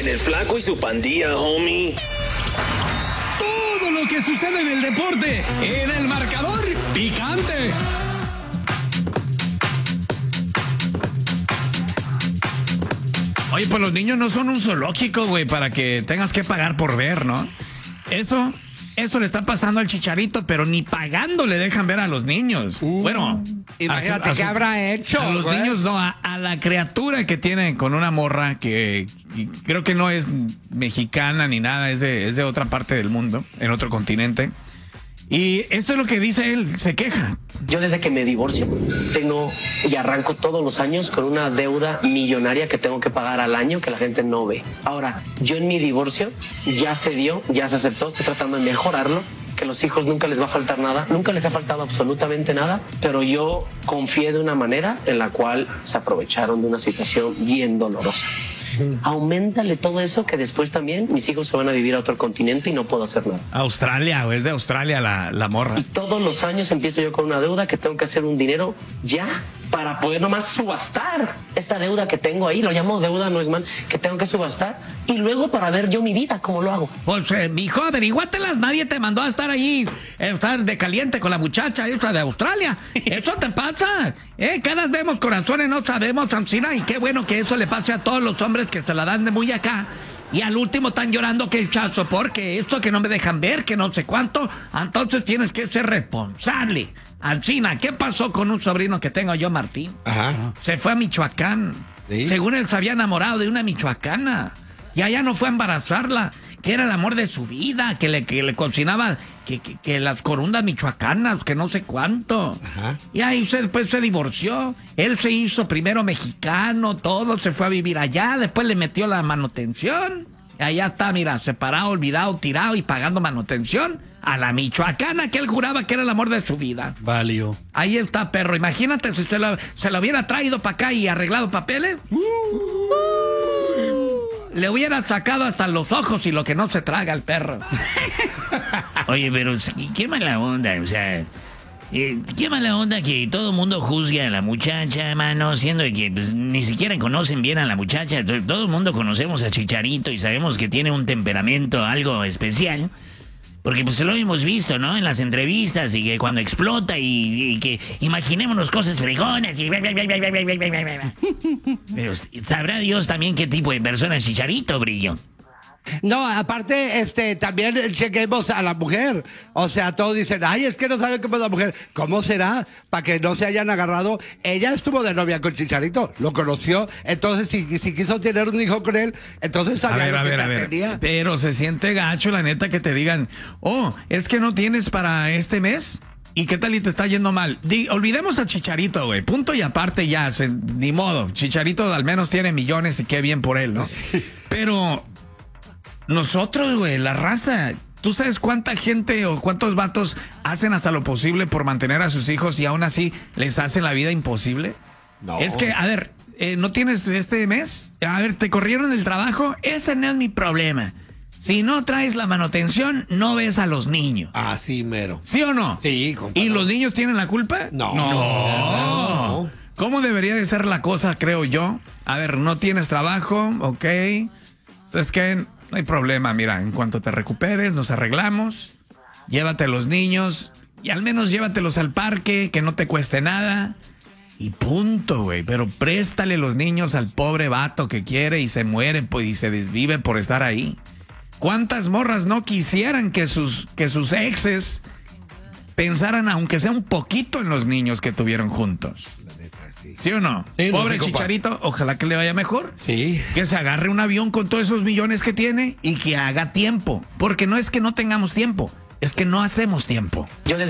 En el Flaco y su pandilla, homie. Todo lo que sucede en el deporte, en el marcador picante. Oye, pues los niños no son un zoológico, güey, para que tengas que pagar por ver, ¿no? Eso le está pasando al Chicharito, pero ni pagando le dejan ver a los niños. Bueno, imagínate qué habrá hecho. A los niños no, a la criatura que tiene con una morra que creo que no es mexicana ni nada, es de otra parte del mundo, en otro continente. Y esto es lo que dice él, se queja. Yo desde que me divorcio tengo y arranco todos los años con una deuda millonaria que tengo que pagar al año que la gente no ve. Ahora, yo en mi divorcio ya se dio, ya se aceptó, estoy tratando de mejorarlo, que a los hijos nunca les va a faltar nada, nunca les ha faltado absolutamente nada, pero yo confié de una manera en la cual se aprovecharon de una situación bien dolorosa. Auméntale todo eso que después también mis hijos se van a vivir a otro continente y no puedo hacer nada. Australia, es de Australia la morra. Y todos los años empiezo yo con una deuda que tengo que hacer un dinero ya para poder nomás subastar esta deuda que tengo ahí, lo llamo deuda, no es mal, que tengo que subastar y luego para ver yo mi vida, cómo lo hago. Pues, mijo, averiguátelas, nadie te mandó a estar ahí, estar de caliente con la muchacha esa de Australia. Eso te pasa, caras vemos, corazones no sabemos, Ancina, y qué bueno que eso le pase a todos los hombres que se la dan de muy acá. Y al último están llorando que el chazo, porque esto que no me dejan ver, que no sé cuánto, entonces tienes que ser responsable. Ancina, ¿qué pasó con un sobrino que tengo yo, Martín? Ajá. Se fue a Michoacán. ¿Sí? Según él se había enamorado de una michoacana. Y allá no fue a embarazarla, que era el amor de su vida, que le cocinaba que las corundas michoacanas, que no sé cuánto. Ajá. Y ahí después se divorció. Él se hizo primero mexicano, todo, se fue a vivir allá, después le metió la manutención. Y allá está, mira, separado, olvidado, tirado y pagando manutención a la michoacana que él juraba que era el amor de su vida. Valió. Ahí está, perro. Imagínate si se lo hubiera traído para acá y arreglado papeles. Le hubiera sacado hasta los ojos y lo que no se traga el perro. Oye, pero qué mala onda, o sea, qué mala onda que todo el mundo juzgue a la muchacha, mano, siendo que pues, ni siquiera conocen bien a la muchacha. Todo el mundo conocemos a Chicharito y sabemos que tiene un temperamento algo especial. Porque pues lo hemos visto, ¿no? En las entrevistas y que cuando explota y que imaginémonos cosas fregonas y... Pero sabrá Dios también qué tipo de persona es Chicharito, Brillo. No, aparte, también chequemos a la mujer. O sea, todos dicen, ay, es que no saben cómo es la mujer. ¿Cómo será? Para que no se hayan agarrado. Ella estuvo de novia con Chicharito, lo conoció. Entonces, si quiso tener un hijo con él, entonces sabía lo que tenía. Pero se siente gacho, la neta, que te digan, oh, es que no tienes para este mes. ¿Y qué tal y te está yendo mal? Olvidemos a Chicharito, güey. Punto y aparte ya, ni modo. Chicharito al menos tiene millones y qué bien por él, ¿no? Sí. Pero... nosotros, güey, la raza, ¿tú sabes cuánta gente o cuántos vatos hacen hasta lo posible por mantener a sus hijos y aún así les hacen la vida imposible? No. Es que, a ver, ¿no tienes este mes? A ver, ¿te corrieron del trabajo? Ese no es mi problema. Si no traes la manutención, no ves a los niños. Ah, sí, mero. ¿Sí o no? Sí, compadre. ¿Y los niños tienen la culpa? No. ¿Cómo debería de ser la cosa, creo yo? A ver, no tienes trabajo, ok. Es que... no hay problema, mira, en cuanto te recuperes, nos arreglamos, llévate a los niños y al menos llévatelos al parque, que no te cueste nada y punto, güey. Pero préstale los niños al pobre vato que quiere y se muere pues, y se desvive por estar ahí. ¿Cuántas morras no quisieran que sus exes pensaran, aunque sea un poquito, en los niños que tuvieron juntos? ¿Sí o no? Sí, pobre no sé, Chicharito, ojalá que le vaya mejor. Sí. Que se agarre un avión con todos esos millones que tiene y que haga tiempo. Porque no es que no tengamos tiempo, es que no hacemos tiempo.